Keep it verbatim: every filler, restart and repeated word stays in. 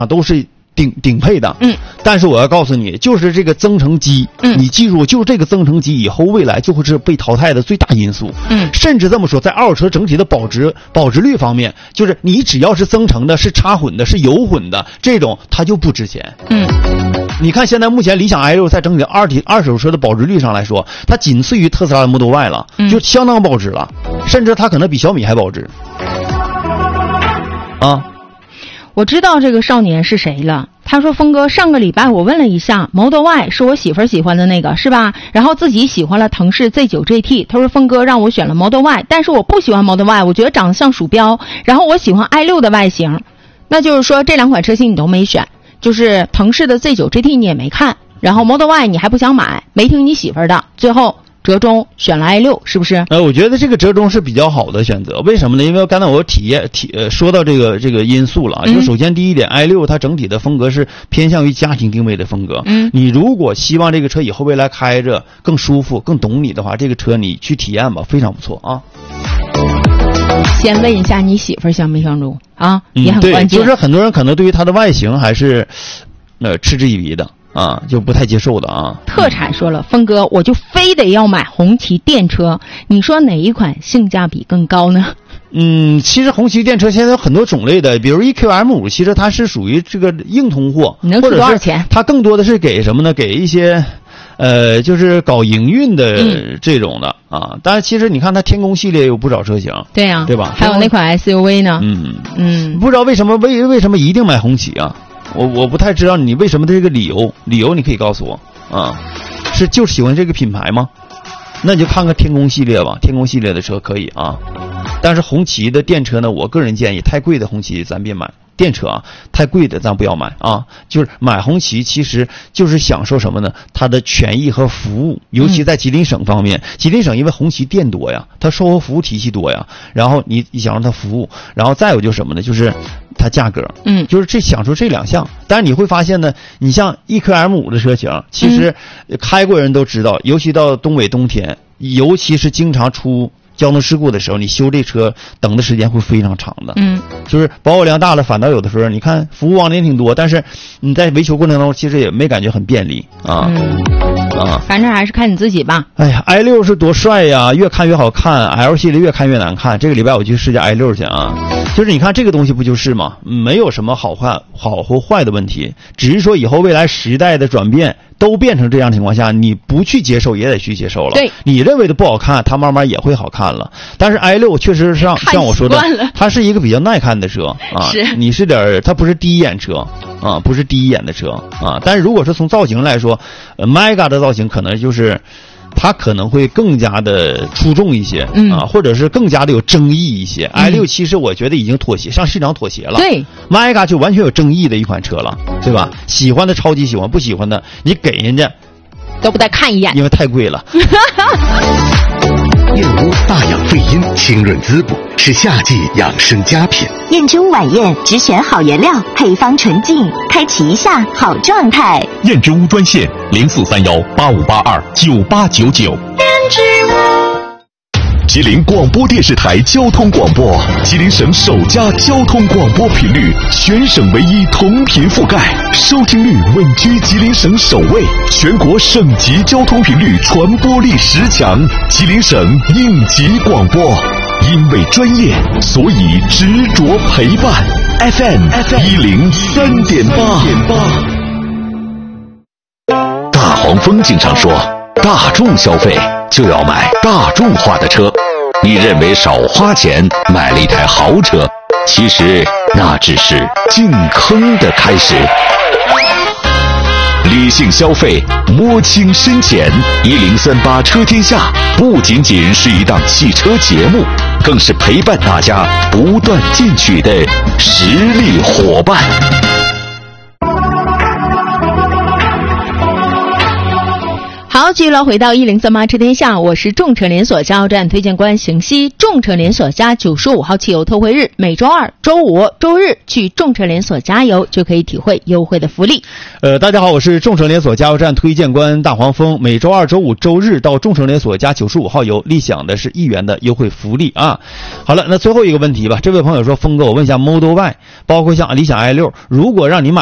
啊，都是顶顶配的。 嗯， 但是我要告诉你，就是这个增程机， 嗯， 你记住，就是这个增程机以后未来就会是被淘汰的最大因素。 嗯， 甚至这么说，在二手车整体的保值保值率方面，就是你只要是增程的、是插混的、是油混的这种，它就不值钱。 嗯。 你看，现在目前理想 i 六在整体二体二手车的保值率上来说，它仅次于特斯拉的 Model Y 了，就相当保值了，嗯、甚至它可能比小米还保值。啊， 我知道这个少年是谁了。他说：“峰哥，上个礼拜我问了一下 ，Model Y 是我媳妇儿喜欢的那个，是吧？然后自己喜欢了腾势 Z 九 G T。他说峰哥让我选了 Model Y， 但是我不喜欢 Model Y， 我觉得长得像鼠标。然后我喜欢 i 六的外形，那就是说这两款车型你都没选。”就是腾势的 Z 九 G T 你也没看，然后 Model Y 你还不想买，没听你媳妇儿的，最后折中选了 i 六，是不是？ 呃，我觉得这个折中是比较好的选择，为什么呢？因为刚才我体验体呃说到这个这个因素了啊，就首先第一点、嗯、i 六它整体的风格是偏向于家庭定位的风格。嗯，你如果希望这个车以后未来开着更舒服、更懂你的话，这个车你去体验吧，非常不错啊。 先问一下你媳妇儿相没相中啊，也很关键、 嗯。对，就是很多人可能对于它的外形还是呃嗤之以鼻的啊，就不太接受的啊。 特产说了，峰哥，我就非得要买红旗电车，你说哪一款性价比更高呢？ 嗯，其实红旗电车现在有很多种类的，比如 E Q M 五，其实它是属于这个硬通货， 你能出多少钱？ 它更多的是给什么呢？给一些。呃，就是搞营运的这种的、嗯、啊，但是其实你看它天宫系列有不少车型， 对呀、啊， 对吧？ 还有那款 S U V 呢， 嗯嗯， 不知道为什么为为什么一定买红旗啊？我我不太知道你为什么的这个理由，理由你可以告诉我啊？是就喜欢这个品牌吗？那你就看看天宫系列吧，天宫系列的车可以啊，但是红旗的电车呢，我个人建议太贵的红旗咱别买。电车啊，太贵的咱不要买啊！就是买红旗，其实就是享受什么呢？它的权益和服务，尤其在吉林省方面，嗯、吉林省因为红旗店多呀，它售后服务体系多呀，然后你你想让它服务，然后再有就是什么呢？就是它价格，嗯，就是这享受这两项。但是你会发现呢，你像 E Q M 五的车型，其实开过人都知道，尤其到东北冬天，尤其是经常出。交通事故的时候，你修这车等的时间会非常长的。嗯，就是保有量大了，反倒有的时候你看服务网点挺多，但是你在维修过程中其实也没感觉很便利啊。嗯啊， 反正还是看你自己吧。 哎呀 ，i 六是多帅呀，越看越好看 ，L 系列越看越难看。这个礼拜我去试驾 i 六去啊，就是你看这个东西不就是吗？没有什么好坏好或坏的问题，只是说以后未来时代的转变。都变成这样情况下，你不去接受也得去接受了。对，你认为的不好看，它慢慢也会好看了。但是 i 六确实像像我说的，它是一个比较耐看的车啊。是，你是点它不是第一眼车啊，不是第一眼的车啊。但是如果是从造型来说，呃 ，Mega 的造型可能就是。它可能会更加的出众一些、嗯、啊，或者是更加的有争议一些。嗯、i 六其实我觉得已经妥协，向市场妥协了。 对 ，Mega 就完全有争议的一款车了，对吧？喜欢的超级喜欢，不喜欢的你给人家都不带看一眼， 因为太贵了。 燕屋大养肺阴，清润滋补，是夏季养生佳品。 燕之屋晚宴只选好原料，配方纯净，开启一下好状态。 燕之屋专线零四三幺八五八二九八九九。燕之屋。吉林广播电视台交通广播，吉林省首家交通广播频率，全省唯一同频覆盖，收听率稳居吉林省首位，全国省级交通频率传播力十强，吉林省应急广播。因为专业，所以执着陪伴。F M 一零三点八。大黄蜂经常说，大众消费就要买大众化的车。你认为少花钱买了一台豪车，其实那只是进坑的开始。理性消费，摸清深浅。一零三八车天下不仅仅是一档汽车节目，更是陪伴大家不断进取的实力伙伴。 好，继续来回到一零三八吃天下，我是众诚连锁加油站推荐官邢西。众诚连锁加九十五号汽油特惠日，每周二、周五、周日去众诚连锁加油就可以体会优惠的福利。 呃，大家好，我是众诚连锁加油站推荐官大黄蜂。每周二、周五、周日到众诚连锁加九十五号油，立享的是一元的优惠福利啊。好了，那最后一个问题吧。这位朋友说，峰哥，我问一下 Model Y， 包括像理想 i 六，如果让你买